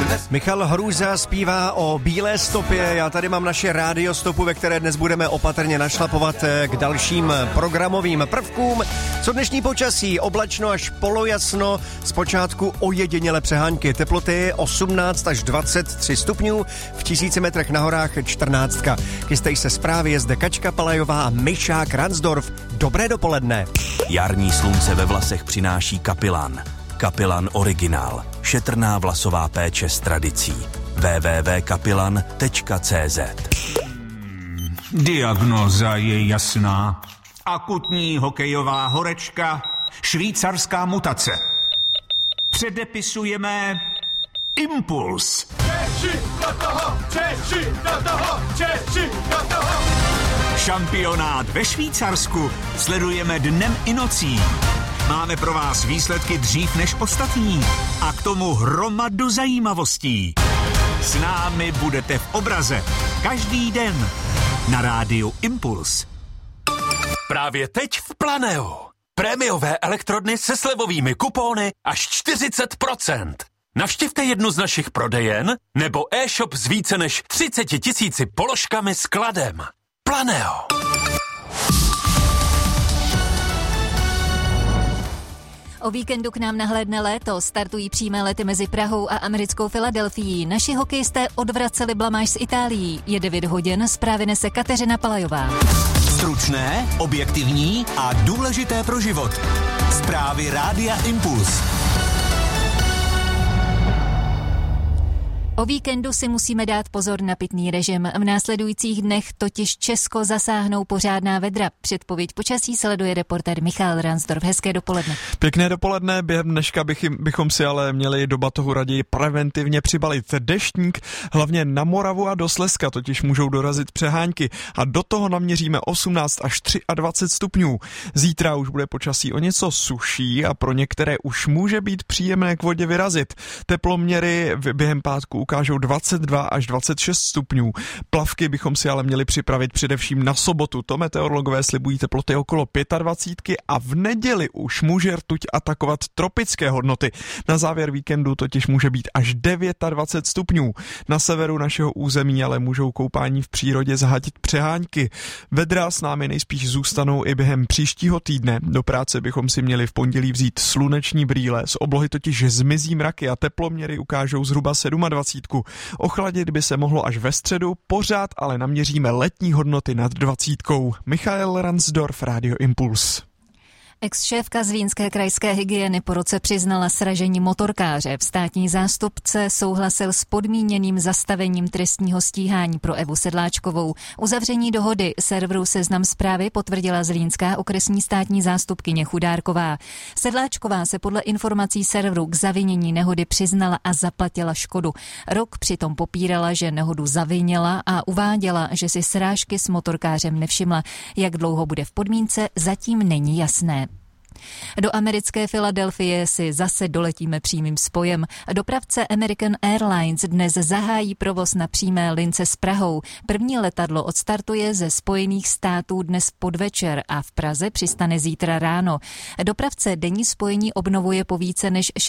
Michal Hrůza zpívá o bílé stopě. Já tady mám naše rádiostopu, ve které dnes budeme opatrně našlapovat k dalším programovým prvkům. Co dnešní počasí? Oblačno až polojasno, zpočátku ojedinělé přehánky. Teploty 18 až 23 stupňů, v 1000 metrech na horách 14. Chystej se zprávy, je zde Kačka Palajová a Myšák Ransdorf. Dobré dopoledne. Jarní slunce ve vlasech přináší Kapilan. Kapilan Originál. Šetrná vlasová péče s tradicí. www.kapilan.cz. Diagnóza je jasná. Akutní hokejová horečka, švýcarská mutace. Předepisujeme Impuls. Češi do toho, Češi do toho, Češi do toho. Šampionát ve Švýcarsku sledujeme dnem i nocí. Máme pro vás výsledky dřív než ostatní a k tomu hromadu zajímavostí. S námi budete v obraze každý den na rádiu Impuls. Právě teď v Planeo. Prémiové elektrodny se slevovými kupóny až 40%. Navštivte jednu z našich prodejen nebo e-shop s více než 30 000 položkami s kladem. Planeo. O víkendu k nám nahlédne léto, startují přímé lety mezi Prahou a americkou Filadelfií. Naši hokejisté odvraceli blamáž s Itálií. Je 9 hodin, zprávy nese Kateřina Palajová. Stručné, objektivní a důležité pro život. Zprávy Rádia Impuls. O víkendu si musíme dát pozor na pitný režim. V následujících dnech totiž Česko zasáhnou pořádná vedra. Předpověď počasí sleduje reportér Michal Ransdorf. Hezké dopoledne. Pěkné dopoledne, během dneška bychom si ale měli do batohu raději preventivně přibalit deštník, hlavně na Moravu a do Slezska totiž můžou dorazit přehánky a do toho naměříme 18 až 23 stupňů. Zítra už bude počasí o něco suší a pro některé už může být příjemné k vodě vyrazit. Teploměry během pátku ukážou 22 až 26 stupňů. Plavky bychom si ale měli připravit především na sobotu. To meteorologové slibují teploty okolo 25 a v neděli už může rtuť atakovat tropické hodnoty. Na závěr víkendu totiž může být až 29 stupňů. Na severu našeho území ale můžou koupání v přírodě zahatit přehánky. Vedra s námi nejspíš zůstanou i během příštího týdne. Do práce bychom si měli v pondělí vzít sluneční brýle. Z oblohy totiž zmizí mraky a teploměry ukážou zhruba 27. Ochladit by se mohlo až ve středu, pořád ale naměříme letní hodnoty nad 20. Michael Ransdorf, Radio Impuls. Ex-šéfka Zlínské krajské hygieny po roce přiznala sražení motorkáře. Státní zástupce souhlasil s podmíněným zastavením trestního stíhání pro Evu Sedláčkovou. Uzavření dohody serveru Seznam Zprávy potvrdila zlínská okresní státní zástupkyně Chudárková. Sedláčková se podle informací serveru k zavinění nehody přiznala a zaplatila škodu. Rok přitom popírala, že nehodu zavinila a uváděla, že si srážky s motorkářem nevšimla. Jak dlouho bude v podmínce, zatím není jasné. Do americké Filadelfie si zase doletíme přímým spojem. Dopravce American Airlines dnes zahájí provoz na přímé lince s Prahou. První letadlo odstartuje ze Spojených států dnes podvečer a v Praze přistane zítra ráno. Dopravce denní spojení obnovuje po více než